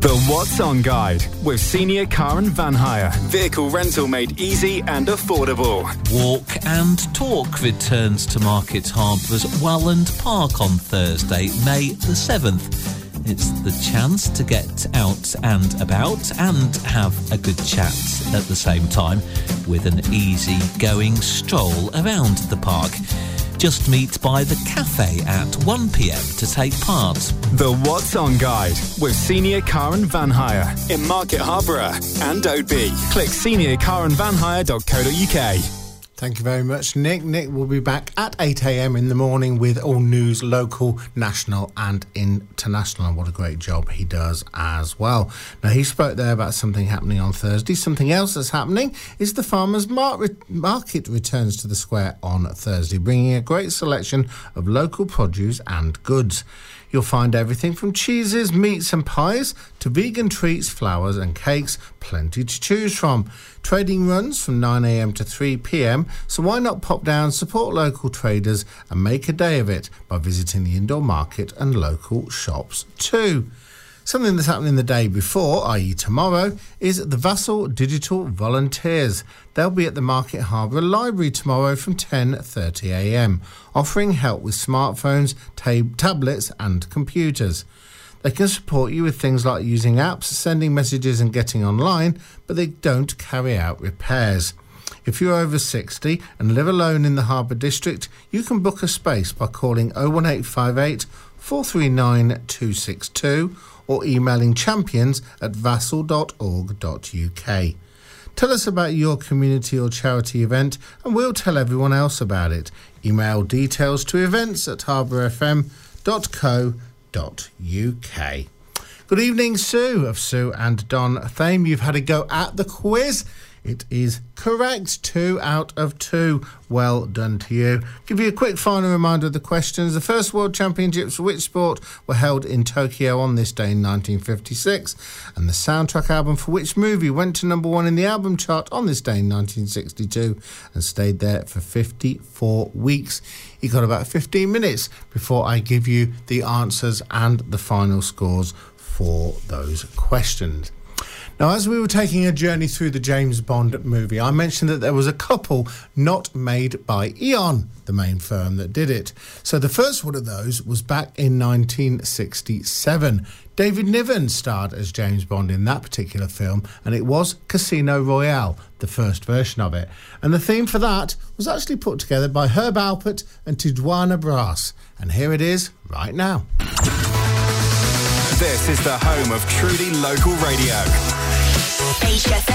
The What's On Guide with Senior Car and Van Hire. Vehicle rental made easy and affordable. Walk and Talk returns to Market Harbour's Welland Park on Thursday, May the 7th. It's the chance to get out and about and have a good chat at the same time with an easy-going stroll around the park. Just meet by the cafe at 1 p.m. to take part. The What's On Guide with Senior Car and Van Hire in Market Harbour and Oadby. Click seniorcarandvanhire.co.uk. Thank you very much, Nick. Nick will be back at 8 a.m. in the morning with all news, local, national and international. And what a great job he does as well. Now, he spoke there about something happening on Thursday. Something else that's happening is the Farmers Market returns to the square on Thursday, bringing a great selection of local produce and goods. You'll find everything from cheeses, meats and pies to vegan treats, flowers and cakes. Plenty to choose from. Trading runs from 9 a.m. to 3 p.m, so why not pop down, support local traders and make a day of it by visiting the indoor market and local shops too. Something that's happening the day before, i.e. tomorrow, is the Vassal Digital Volunteers. They'll be at the Market Harbour Library tomorrow from 10:30 a.m, offering help with smartphones, tablets and computers. They can support you with things like using apps, sending messages and getting online, but they don't carry out repairs. If you're over 60 and live alone in the Harbour District, you can book a space by calling 01858 439 262 or emailing champions@vassal.org.uk. Tell us about your community or charity event and we'll tell everyone else about it. Email details to events@harbourfm.co.uk. Good evening, Sue of Sue and Don Thame. You've had a go at the quiz. It is correct, 2 out of 2. Well done to you. Give you a quick final reminder of the questions. The first World Championships for which sport were held in Tokyo on this day in 1956? And the soundtrack album for which movie went to number 1 in the album chart on this day in 1962 and stayed there for 54 weeks? You got about 15 minutes before I give you the answers and the final scores for those questions. Now, as we were taking a journey through the James Bond movie, I mentioned that there was a couple not made by Eon, the main firm that did it. So the first one of those was back in 1967. David Niven starred as James Bond in that particular film, and it was Casino Royale, the first version of it. And the theme for that was actually put together by Herb Alpert and Tidjana Brass. And here it is right now. This is the home of truly local radio. HSM.